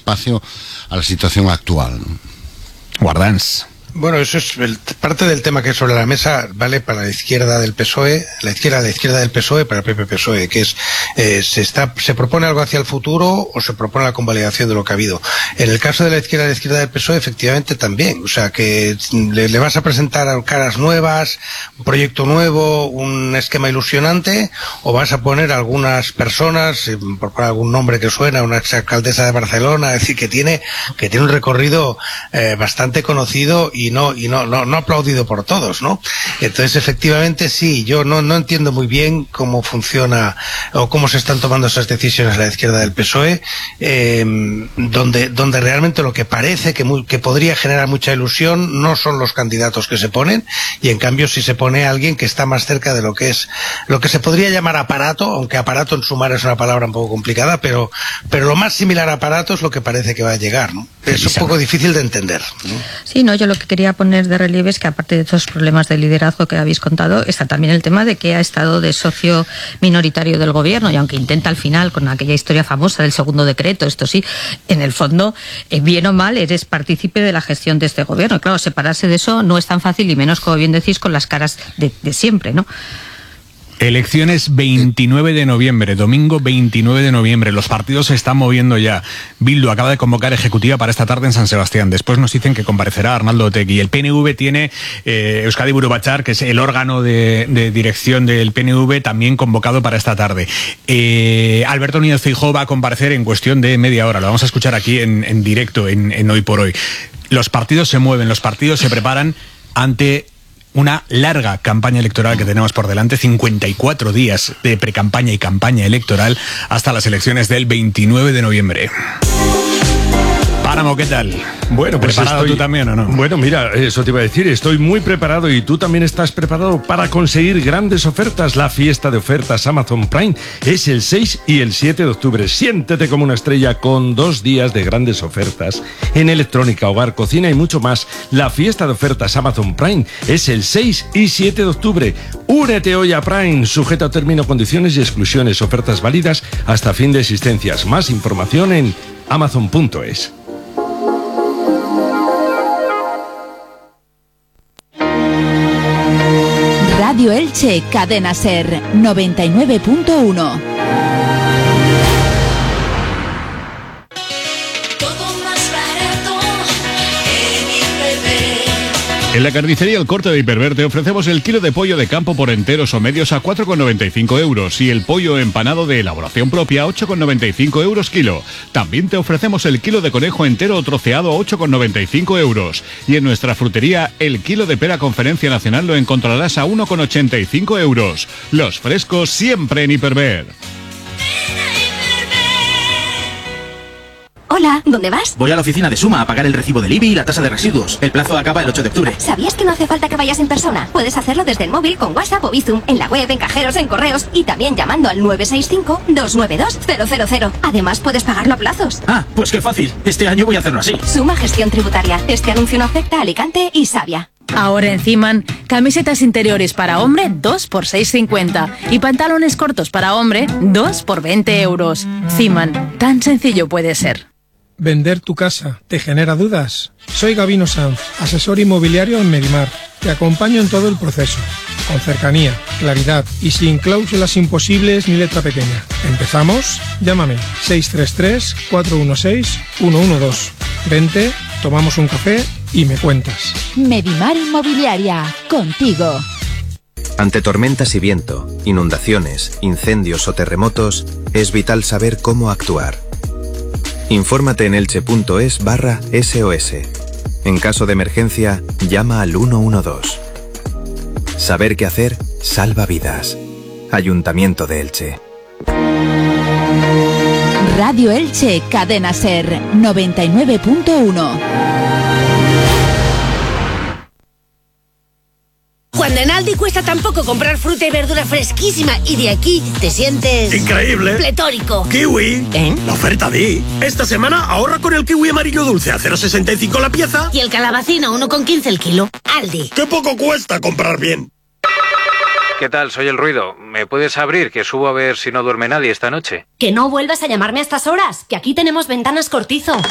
espacio a la situación actual, ¿no? Guardans. Bueno, eso es parte del tema que es sobre la mesa, vale para la izquierda del PSOE, la izquierda del PSOE, para el propio PSOE, que es, se propone algo hacia el futuro o se propone la convalidación de lo que ha habido. En el caso de la izquierda del PSOE, efectivamente también, o sea, que le vas a presentar caras nuevas, un proyecto nuevo, un esquema ilusionante, o vas a poner algunas personas, por poner algún nombre que suena, una exalcaldesa de Barcelona, es decir, que tiene un recorrido bastante conocido y no aplaudido por todos, ¿no? Entonces, efectivamente, sí, yo no entiendo muy bien cómo funciona o cómo se están tomando esas decisiones a la izquierda del PSOE, donde realmente lo que parece que podría generar mucha ilusión no son los candidatos que se ponen, y en cambio sí se pone a alguien que está más cerca de lo que se podría llamar aparato, aunque aparato en sumar es una palabra un poco complicada, pero lo más similar a aparato es lo que parece que va a llegar, ¿no? Es un poco difícil de entender, ¿no? Sí, yo lo que quería poner de relieve es que, aparte de estos problemas de liderazgo que habéis contado, está también el tema de que ha estado de socio minoritario del gobierno, y aunque intenta al final con aquella historia famosa del segundo decreto, esto sí, en el fondo, bien o mal, eres partícipe de la gestión de este gobierno. Y claro, separarse de eso no es tan fácil, y menos, como bien decís, con las caras de siempre, ¿no? Elecciones 29 de noviembre, domingo 29 de noviembre. Los partidos se están moviendo ya. Bildu acaba de convocar ejecutiva para esta tarde en San Sebastián. Después nos dicen que comparecerá Arnaldo Otegi. El PNV tiene Euskadi Buru-Batzar, que es el órgano de dirección del PNV, también convocado para esta tarde. Alberto Núñez Feijóo va a comparecer en cuestión de media hora. Lo vamos a escuchar aquí en directo, en Hoy por Hoy. Los partidos se mueven, los partidos se preparan ante una larga campaña electoral que tenemos por delante, 54 días de precampaña y campaña electoral hasta las elecciones del 29 de noviembre. Páramo, ¿qué tal? Bueno, pues ¿preparado tú también o no? Bueno, mira, eso te iba a decir, estoy muy preparado, y tú también estás preparado para conseguir grandes ofertas. La fiesta de ofertas Amazon Prime es el 6 y el 7 de octubre. Siéntete como una estrella con 2 días de grandes ofertas en electrónica, hogar, cocina y mucho más. La fiesta de ofertas Amazon Prime es el 6 y 7 de octubre. Únete hoy a Prime, sujeto a término, condiciones y exclusiones. Ofertas válidas hasta fin de existencias. Más información en amazon.es. Radio Elche, Cadena Ser, 99.1. En la carnicería El Corte de Hiperver te ofrecemos el kilo de pollo de campo por enteros o medios a 4,95 euros y el pollo empanado de elaboración propia a 8,95 euros kilo. También te ofrecemos el kilo de conejo entero o troceado a 8,95 euros. Y en nuestra frutería, el kilo de pera Conferencia Nacional lo encontrarás a 1,85 euros. Los frescos siempre en Hiperver. Hola, ¿dónde vas? Voy a la oficina de Suma a pagar el recibo del IBI y la tasa de residuos. El plazo acaba el 8 de octubre. ¿Sabías que no hace falta que vayas en persona? Puedes hacerlo desde el móvil con WhatsApp o Bizum, en la web, en cajeros, en correos y también llamando al 965-292-000. Además, puedes pagarlo a plazos. Ah, pues qué fácil. Este año voy a hacerlo así. Suma Gestión Tributaria. Este anuncio no afecta a Alicante y Savia. Ahora en Ciman, camisetas interiores para hombre, 2 por 6,50. Y pantalones cortos para hombre, 2 por 20 euros. Ciman, tan sencillo puede ser. ¿Vender tu casa te genera dudas? Soy Gabino Sanz, asesor inmobiliario en Medimar. Te acompaño en todo el proceso, con cercanía, claridad y sin cláusulas imposibles ni letra pequeña. ¿Empezamos? Llámame 633-416-112. Vente, tomamos un café y me cuentas. Medimar Inmobiliaria, contigo. Ante tormentas y viento, inundaciones, incendios o terremotos, es vital saber cómo actuar. Infórmate en elche.es/SOS. En caso de emergencia, llama al 112. Saber qué hacer salva vidas. Ayuntamiento de Elche. Radio Elche, Cadena Ser, 99.1. Cuando en Aldi cuesta tan poco comprar fruta y verdura fresquísima y de aquí te sientes... ¡increíble! ¡Pletórico! ¡Kiwi! La oferta di. Esta semana ahorra con el kiwi amarillo dulce a 0,65 la pieza. Y el calabacín a 1,15 el kilo. Aldi. ¡Qué poco cuesta comprar bien! ¿Qué tal? Soy El Ruido. ¿Me puedes abrir? Que subo a ver si no duerme nadie esta noche. Que no vuelvas a llamarme a estas horas, que aquí tenemos ventanas Cortizo.